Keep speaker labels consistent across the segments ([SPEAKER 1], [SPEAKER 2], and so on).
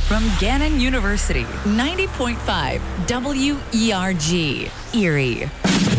[SPEAKER 1] From Gannon University, 90.5 WERG, Erie.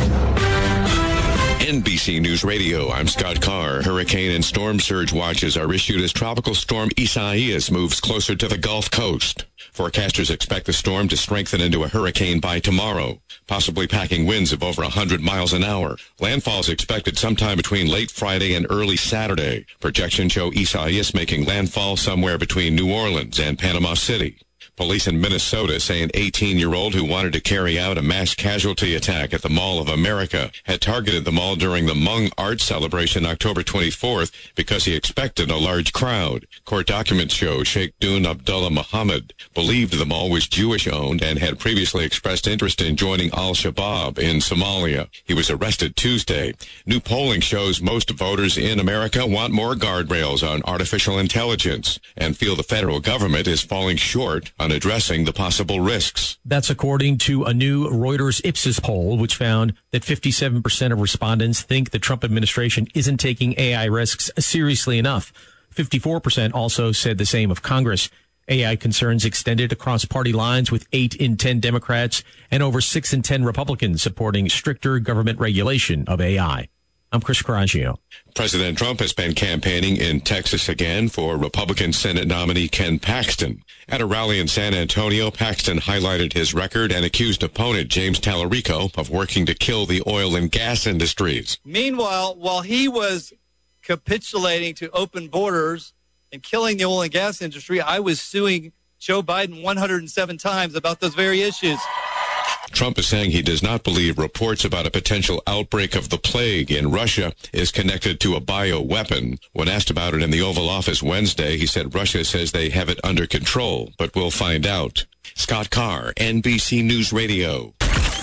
[SPEAKER 2] NBC News Radio, I'm Scott Carr. Hurricane and storm surge watches are issued as Tropical Storm Isaias moves closer to the Gulf Coast. Forecasters expect the storm to strengthen into a hurricane by tomorrow, possibly packing winds of over 100 miles an hour. Landfall is expected sometime between late Friday and early Saturday. Projections show Isaias making landfall somewhere between New Orleans and Panama City. Police in Minnesota say an 18-year-old who wanted to carry out a mass casualty attack at the Mall of America had targeted the mall during the Hmong art celebration October 24th because he expected a large crowd. Court documents show Sheikh Dun Abdullah Muhammad believed the mall was Jewish-owned and had previously expressed interest in joining al-Shabaab in Somalia. He was arrested Tuesday. New polling shows most voters in America want more guardrails on artificial intelligence and feel the federal government is falling short on addressing the possible risks.
[SPEAKER 3] That's according to a new Reuters Ipsos poll, which found that 57% of respondents think the Trump administration isn't taking AI risks seriously enough. 54% also said the same of Congress. AI concerns extended across party lines, with 8 in 10 Democrats and over 6 in 10 Republicans supporting stricter government regulation of AI. I'm Chris Coraggio.
[SPEAKER 2] President Trump has been campaigning in Texas again for Republican Senate nominee Ken Paxton. At a rally in San Antonio, Paxton highlighted his record and accused opponent James Tallarico of working to kill the oil and gas industries.
[SPEAKER 4] Meanwhile, while he was capitulating to open borders and killing the oil and gas industry, I was suing Joe Biden 107 times about those very issues.
[SPEAKER 2] Trump is saying he does not believe reports about a potential outbreak of the plague in Russia is connected to a bioweapon. When asked about it in the Oval Office Wednesday, he said Russia says they have it under control, but we'll find out. Scott Carr, NBC News Radio.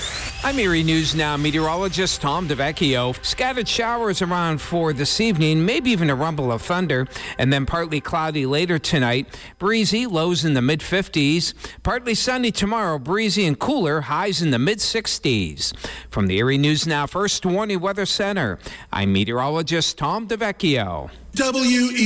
[SPEAKER 5] I'm Erie News Now meteorologist Tom DeVecchio. Scattered showers around for this evening, maybe even a rumble of thunder, and then partly cloudy later tonight. Breezy, lows in the mid-50s. Partly sunny tomorrow, breezy and cooler, highs in the mid-60s. From the Erie News Now First Warning Weather Center, I'm meteorologist Tom DeVecchio.